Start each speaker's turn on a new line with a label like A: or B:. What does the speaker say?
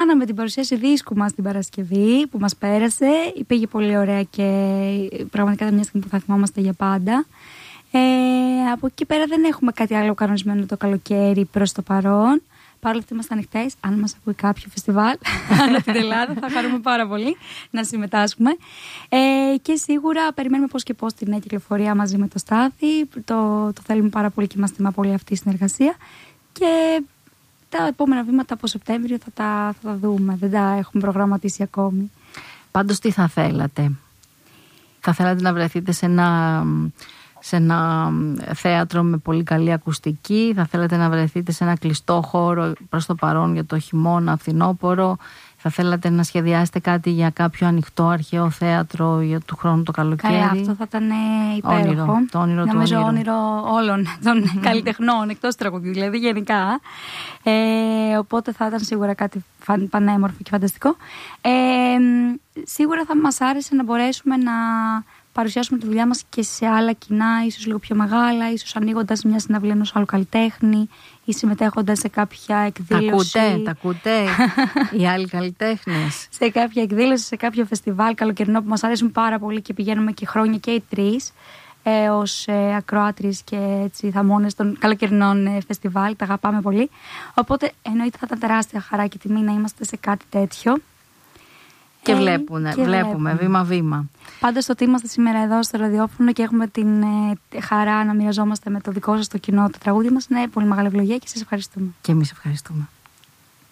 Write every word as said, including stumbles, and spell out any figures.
A: κάναμε την παρουσίαση δίσκου μας την Παρασκευή που μας πέρασε. Πήγε πολύ ωραία και πραγματικά ήταν μια στιγμή που θα θυμόμαστε για πάντα. Ε, από εκεί πέρα δεν έχουμε κάτι άλλο κανονισμένο το καλοκαίρι προς το παρόν. Παρ' όλα αυτά είμαστε ανοιχτές. Αν μας ακούει κάποιο φεστιβάλ ανά την Ελλάδα, θα χαρούμε πάρα πολύ να συμμετάσχουμε. Ε, και σίγουρα περιμένουμε πώς και πώς την νέα κυκλοφορία μαζί με το Στάθη. Το, το θέλουμε πάρα πολύ και μας τιμά πολύ αυτή η συνεργασία. Και τα επόμενα βήματα από Σεπτέμβριο θα τα, θα τα δούμε. Δεν τα έχουμε προγραμματίσει ακόμη.
B: Πάντως, τι θα θέλατε? Θα θέλατε να βρεθείτε σε ένα... σε ένα θέατρο με πολύ καλή ακουστική? Θα θέλατε να βρεθείτε σε ένα κλειστό χώρο προς το παρόν για το χειμώνα, φθινόπωρο? Θα θέλατε να σχεδιάσετε κάτι για κάποιο ανοιχτό αρχαίο θέατρο για του χρόνου το καλοκαίρι?
A: Καλά, αυτό θα ήταν υπέροχο.
B: Όνειρο, το όνειρο
A: Νομίζω
B: του
A: όνειρο όλων των mm. καλλιτεχνών, εκτός τραγουδιού, δηλαδή γενικά. Ε, οπότε θα ήταν σίγουρα κάτι πανέμορφο και φανταστικό. Ε, σίγουρα θα μας άρεσε να μπορέσουμε να παρουσιάσουμε τη δουλειά μας και σε άλλα κοινά, ίσως λίγο πιο μεγάλα, ίσως ανοίγοντας μια συναυλία ενός άλλου καλλιτέχνη ή συμμετέχοντας σε κάποια εκδήλωση.
B: Τα ακούτε, τα ακούτε οι άλλοι καλλιτέχνες.
A: Σε κάποια εκδήλωση, σε κάποιο φεστιβάλ καλοκαιρινό που μας αρέσουν πάρα πολύ και πηγαίνουμε και χρόνια και οι τρεις ε, ως ε, ακροάτριες και έτσι θαμώνες των καλοκαιρινών ε, φεστιβάλ. Τα αγαπάμε πολύ. Οπότε εννοείται θα ήταν τεράστια χαρά και τιμή να είμαστε σε κάτι τέτοιο.
B: Και, βλέπουνε, και βλέπουμε βήμα-βήμα.
A: Πάντως το ότι είμαστε σήμερα εδώ στο ραδιόφωνο και έχουμε την ε, χαρά να μοιραζόμαστε με το δικό σας το κοινό το τραγούδι μας είναι πολύ μεγάλη ευλογία και σας ευχαριστούμε.
B: Και εμείς ευχαριστούμε.